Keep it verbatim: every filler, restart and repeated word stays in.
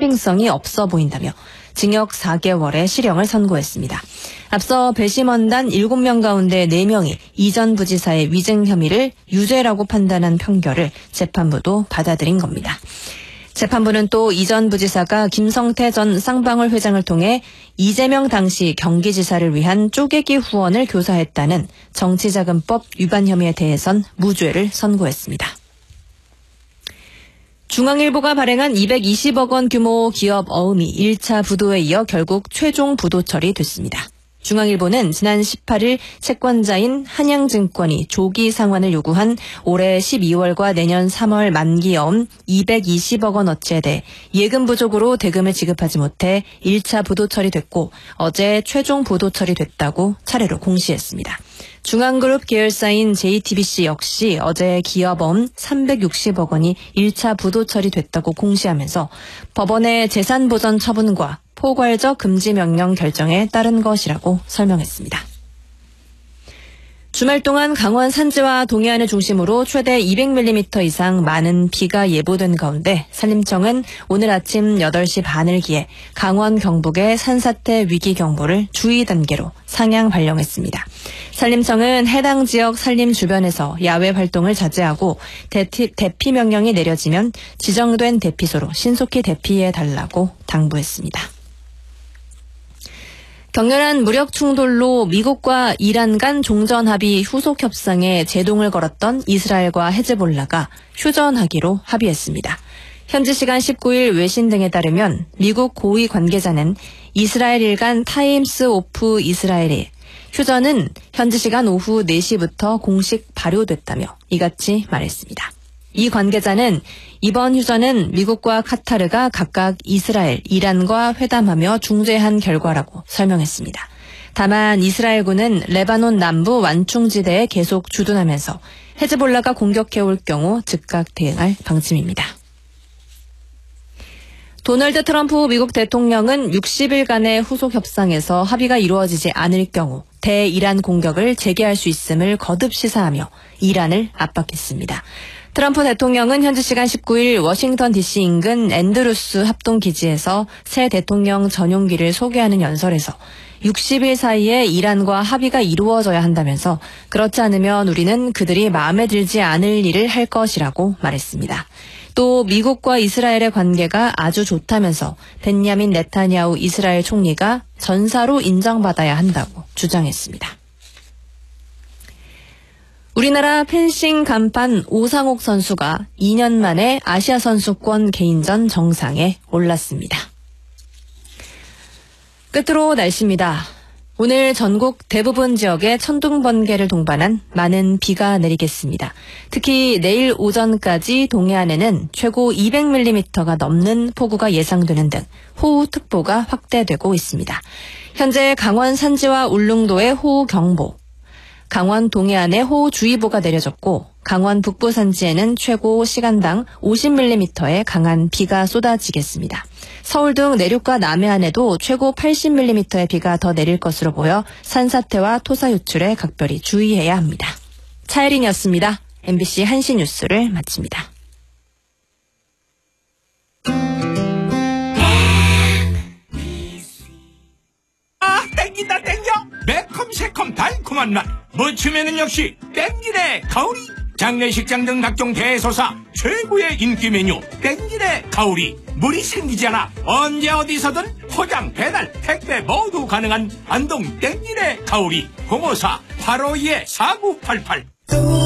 신빙성이 없어 보인다며 징역 사 개월의 실형을 선고했습니다. 앞서 배심원단 일곱 명 가운데 네 명이 이전 부지사의 위증 혐의를 유죄라고 판단한 판결을 재판부도 받아들인 겁니다. 재판부는 또 이전 부지사가 김성태 전 쌍방울 회장을 통해 이재명 당시 경기지사를 위한 쪼개기 후원을 교사했다는 정치자금법 위반 혐의에 대해선 무죄를 선고했습니다. 중앙일보가 발행한 이백이십억 원 규모 기업 어음이 일 차 부도에 이어 결국 최종 부도 처리됐습니다. 중앙일보는 지난 십팔 일 채권자인 한양증권이 조기 상환을 요구한 올해 십이월과 내년 삼월 만기 어음 이백이십억 원어치에 대해 예금 부족으로 대금을 지급하지 못해 일 차 부도 처리됐고 어제 최종 부도 처리됐다고 차례로 공시했습니다. 중앙그룹 계열사인 제이티비씨 역시 어제 기업어음 삼백육십억 원이 일 차 부도 처리됐다고 공시하면서 법원의 재산보전 처분과 포괄적 금지 명령 결정에 따른 것이라고 설명했습니다. 주말 동안 강원 산지와 동해안을 중심으로 최대 이백 밀리미터 이상 많은 비가 예보된 가운데 산림청은 오늘 아침 여덟 시 반을 기해 강원 경북의 산사태 위기경보를 주의 단계로 상향 발령했습니다. 산림청은 해당 지역 산림 주변에서 야외 활동을 자제하고 대피, 대피 명령이 내려지면 지정된 대피소로 신속히 대피해달라고 당부했습니다. 격렬한 무력 충돌로 미국과 이란 간 종전 합의 후속 협상에 제동을 걸었던 이스라엘과 헤즈볼라가 휴전하기로 합의했습니다. 현지 시간 십구 일 외신 등에 따르면 미국 고위 관계자는 이스라엘 일간 타임스 오프 이스라엘에 휴전은 현지 시간 오후 네 시부터 공식 발효됐다며 이같이 말했습니다. 이 관계자는 이번 휴전은 미국과 카타르가 각각 이스라엘, 이란과 회담하며 중재한 결과라고 설명했습니다. 다만 이스라엘군은 레바논 남부 완충지대에 계속 주둔하면서 헤즈볼라가 공격해올 경우 즉각 대응할 방침입니다. 도널드 트럼프 미국 대통령은 육십 일간의 후속 협상에서 합의가 이루어지지 않을 경우 대이란 공격을 재개할 수 있음을 거듭 시사하며 이란을 압박했습니다. 트럼프 대통령은 현지 시간 십구 일 워싱턴 디씨 인근 앤드루스 합동기지에서 새 대통령 전용기를 소개하는 연설에서 육십 일 사이에 이란과 합의가 이루어져야 한다면서 그렇지 않으면 우리는 그들이 마음에 들지 않을 일을 할 것이라고 말했습니다. 또 미국과 이스라엘의 관계가 아주 좋다면서 벤야민 네타냐후 이스라엘 총리가 전사로 인정받아야 한다고 주장했습니다. 우리나라 펜싱 간판 오상욱 선수가 이 년 만에 아시아 선수권 개인전 정상에 올랐습니다. 끝으로 날씨입니다. 오늘 전국 대부분 지역에 천둥 번개를 동반한 많은 비가 내리겠습니다. 특히 내일 오전까지 동해안에는 최고 이백 밀리미터가 넘는 폭우가 예상되는 등 호우특보가 확대되고 있습니다. 현재 강원 산지와 울릉도에 호우경보, 강원 동해안에 호우주의보가 내려졌고 강원 북부 산지에는 최고 시간당 오십 밀리미터의 강한 비가 쏟아지겠습니다. 서울 등 내륙과 남해안에도 최고 팔십 밀리미터의 비가 더 내릴 것으로 보여 산사태와 토사 유출에 각별히 주의해야 합니다. 차혜린이었습니다. 엠비씨 한시 뉴스를 마칩니다. 아, 땡긴다 땡겨. 매콤 새콤 달콤한 맛. 무침에는 역시 땡기네 가오리. 장례식장 등 각종 대소사 최고의 인기 메뉴 땡기네 가오리. 물이 생기지 않아 언제 어디서든 포장 배달 택배 모두 가능한 안동 땡기네 가오리. 공오사 팔오이 사구팔팔